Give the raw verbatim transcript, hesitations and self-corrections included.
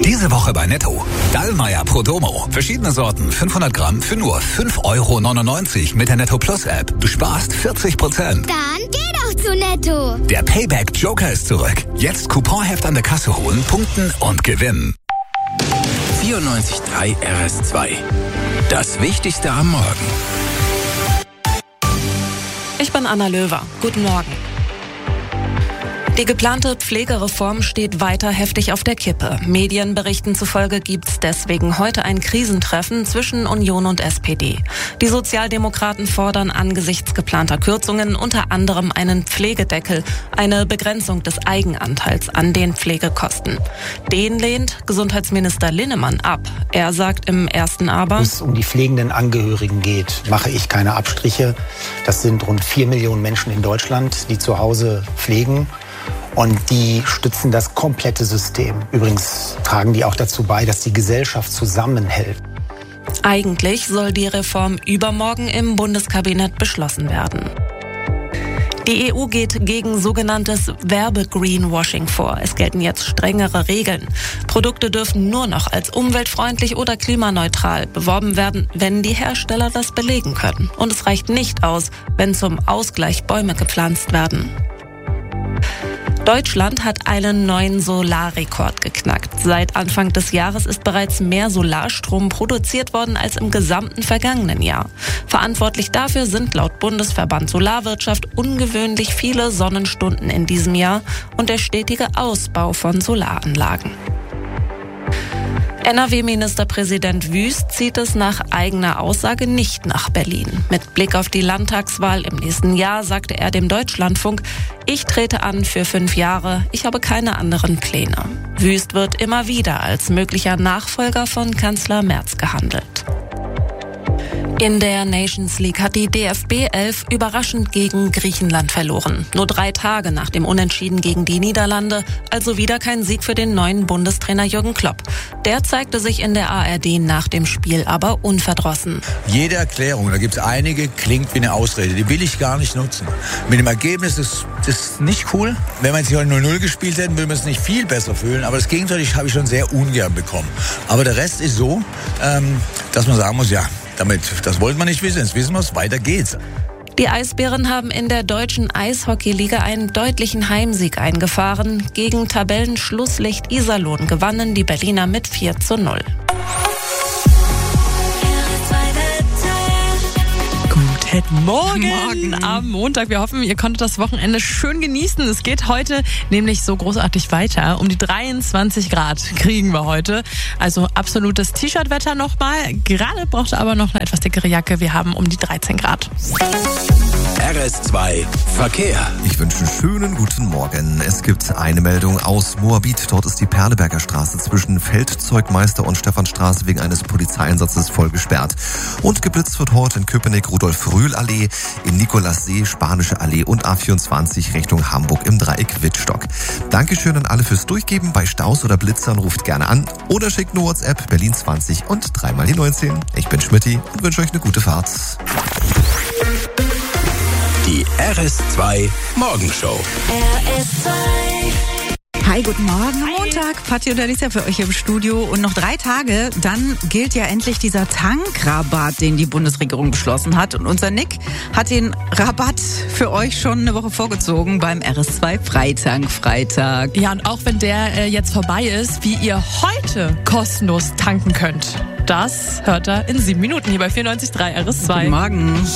Diese Woche bei Netto. Dallmayr Prodomo. Verschiedene Sorten, fünfhundert Gramm für nur fünf Euro neunundneunzig mit der Netto Plus App. Du sparst vierzig Prozent. Dann geh doch zu Netto. Der Payback Joker ist zurück. Jetzt Couponheft an der Kasse holen, punkten und gewinnen. vierundneunzig Komma drei R S zwei. Das Wichtigste am Morgen. Ich bin Anna Löwer. Guten Morgen. Die geplante Pflegereform steht weiter heftig auf der Kippe. Medienberichten zufolge gibt es deswegen heute ein Krisentreffen zwischen Union und S P D. Die Sozialdemokraten fordern angesichts geplanter Kürzungen unter anderem einen Pflegedeckel, eine Begrenzung des Eigenanteils an den Pflegekosten. Den lehnt Gesundheitsminister Linnemann ab. Er sagt im ersten Aber: Wenn es um die pflegenden Angehörigen geht, mache ich keine Abstriche. Das sind rund vier Millionen Menschen in Deutschland, die zu Hause pflegen. Und die stützen das komplette System. Übrigens tragen die auch dazu bei, dass die Gesellschaft zusammenhält. Eigentlich soll die Reform übermorgen im Bundeskabinett beschlossen werden. Die E U geht gegen sogenanntes Werbe-Greenwashing vor. Es gelten jetzt strengere Regeln. Produkte dürfen nur noch als umweltfreundlich oder klimaneutral beworben werden, wenn die Hersteller das belegen können. Und es reicht nicht aus, wenn zum Ausgleich Bäume gepflanzt werden. Deutschland hat einen neuen Solarrekord geknackt. Seit Anfang des Jahres ist bereits mehr Solarstrom produziert worden als im gesamten vergangenen Jahr. Verantwortlich dafür sind laut Bundesverband Solarwirtschaft ungewöhnlich viele Sonnenstunden in diesem Jahr und der stetige Ausbau von Solaranlagen. N R W-Ministerpräsident Wüst zieht es nach eigener Aussage nicht nach Berlin. Mit Blick auf die Landtagswahl im nächsten Jahr sagte er dem Deutschlandfunk: Ich trete an für fünf Jahre, ich habe keine anderen Pläne. Wüst wird immer wieder als möglicher Nachfolger von Kanzler Merz gehandelt. In der Nations League hat die D F B elf überraschend gegen Griechenland verloren. Nur drei Tage nach dem Unentschieden gegen die Niederlande, also wieder kein Sieg für den neuen Bundestrainer Jürgen Klopp. Der zeigte sich in der A R D nach dem Spiel aber unverdrossen. Jede Erklärung, da gibt es einige, klingt wie eine Ausrede. Die will ich gar nicht nutzen. Mit dem Ergebnis ist das nicht cool. Wenn wir jetzt hier null null gespielt hätten, würden wir es nicht viel besser fühlen. Aber das Gegenteil habe ich schon sehr ungern bekommen. Aber der Rest ist so, ähm, dass man sagen muss, ja, damit, das wollten wir nicht wissen, jetzt wissen wir es, weiter geht's. Die Eisbären haben in der deutschen Eishockeyliga einen deutlichen Heimsieg eingefahren. Gegen Tabellenschlusslicht Iserlohn gewannen die Berliner mit vier zu null. Guten Morgen. Morgen Am Montag. Wir hoffen, ihr konntet das Wochenende schön genießen. Es geht heute nämlich so großartig weiter. Um die dreiundzwanzig Grad kriegen wir heute. Also absolutes T-Shirt-Wetter nochmal. Gerade braucht ihr aber noch eine etwas dickere Jacke. Wir haben um die dreizehn Grad. R S zwei Verkehr. Ich wünsche einen schönen guten Morgen. Es gibt eine Meldung aus Moabit. Dort ist die Perleberger Straße zwischen Feldzeugmeister und Stephanstraße wegen eines Polizeieinsatzes voll gesperrt. Und geblitzt wird heute in Köpenick Rudolf-Röhl-Allee, in Nikolassee, Spanische Allee und A vierundzwanzig Richtung Hamburg im Dreieck Wittstock. Dankeschön an alle fürs Durchgeben. Bei Staus oder Blitzern ruft gerne an oder schickt eine WhatsApp Berlin zwanzig und dreimal die neunzehn. Ich bin Schmidti und wünsche euch eine gute Fahrt. Die R S zwei Morgenshow. R S zwei. Hi, guten Morgen. Montag, Patti und Alicia für euch im Studio. Und noch drei Tage, dann gilt ja endlich dieser Tankrabatt, den die Bundesregierung beschlossen hat. Und unser Nick hat den Rabatt für euch schon eine Woche vorgezogen beim R S zwei Freitank Freitag. Ja, und auch wenn der äh, jetzt vorbei ist, wie ihr heute kostenlos tanken könnt, das hört ihr in sieben Minuten hier bei vierundneunzig Komma drei R S zwei. Guten Morgen.